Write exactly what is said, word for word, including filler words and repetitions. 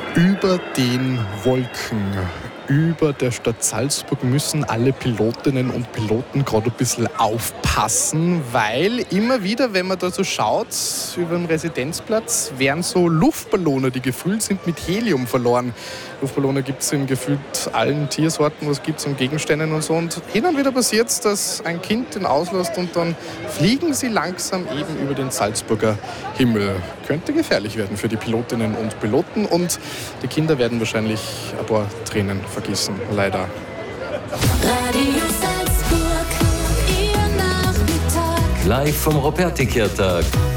Über den Wolken, über der Stadt Salzburg müssen alle Pilotinnen und Piloten gerade ein bisschen aufpassen, weil immer wieder, wenn man da so schaut, über den Residenzplatz, werden so Luftballone, die gefüllt sind, mit Helium verloren. Luftballone gibt es in gefühlt allen Tiersorten, was gibt es an Gegenständen und so. Und hin und wieder passiert es, dass ein Kind den auslässt und dann fliegen sie langsam eben über den Salzburger Himmel. Könnte gefährlich werden für die Pilotinnen und Piloten und die Kinder werden wahrscheinlich ein paar Tränen vergießen, leider. Radio Salzburg, Ihr Nachmittag. Live vom Ruperti-Kirtag.